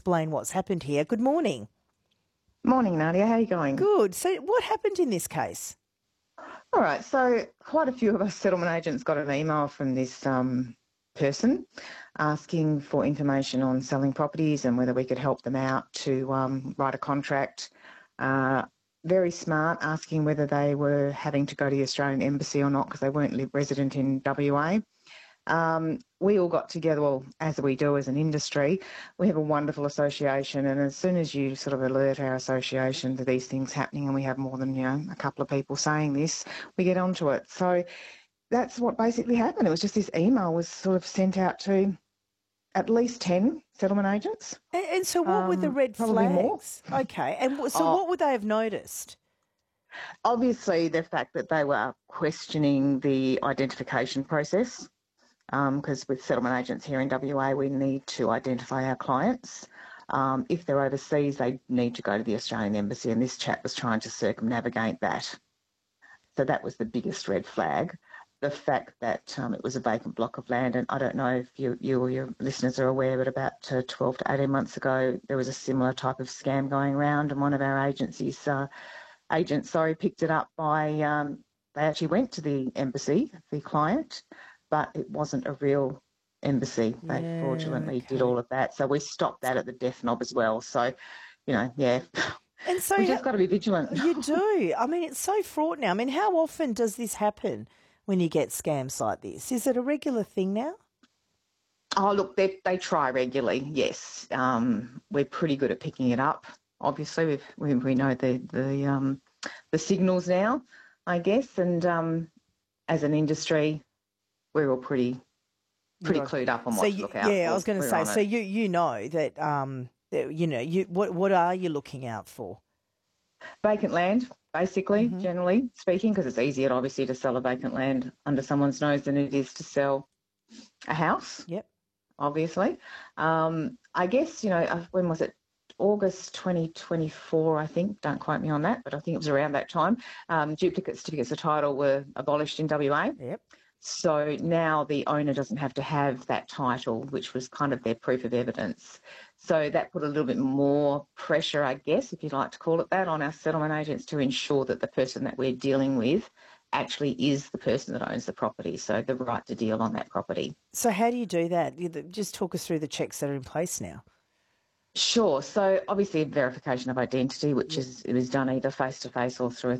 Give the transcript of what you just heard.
explain what's happened here. Good morning. Morning, Nadia. How are you going? Good. So what happened in this case? All right. So quite a few of us settlement agents got an email from this person asking for information on selling properties and whether we could help them out to write a contract. Very smart, asking whether they were having to go to the Australian Embassy or not because they weren't resident in WA. We all got together, well, as we do as an industry. We have a wonderful association, and as soon as you sort of alert our association to these things happening, and we have more than, a couple of people saying this, we get onto it. So that's what basically happened. It was just this email was sort of sent out to at least 10 settlement agents. And so what were the red probably flags? more. Okay. And so what would they have noticed? Obviously, the fact that they were questioning the identification process, because with settlement agents here in WA, we need to identify our clients. If they're overseas, they need to go to the Australian Embassy, and this chap was trying to circumnavigate that. So that was the biggest red flag. The fact that it was a vacant block of land, and I don't know if you or your listeners are aware, but about 12 to 18 months ago, there was a similar type of scam going around, and one of our agencies, picked it up by, they actually went to the embassy, the client, but it wasn't a real embassy. They fraudulently did all of that. So we stopped that at the death knob as well. So, And so we just got to be vigilant. You do. I mean, it's so fraught now. I mean, how often does this happen when you get scams like this? Is it a regular thing now? Oh, look, they try regularly, yes. We're pretty good at picking it up. Obviously, we know the signals now, I guess, and as an industry, we're all pretty clued up on what to look out for. Yeah, I was going to say, so you know that, what are you looking out for? Vacant land, basically, generally speaking, because it's easier, obviously, to sell a vacant land under someone's nose than it is to sell a house. Yep. Obviously. I guess, when was it? August 2024, I think. Don't quote me on that, but I think it was around that time. Duplicate certificates of title were abolished in WA. Yep. So now the owner doesn't have to have that title, which was kind of their proof of evidence. So that put a little bit more pressure, I guess, if you'd like to call it that, on our settlement agents to ensure that the person that we're dealing with actually is the person that owns the property, so the right to deal on that property. So how do you do that? Just talk us through the checks that are in place now. Sure. So obviously verification of identity, which is done either face-to-face or through a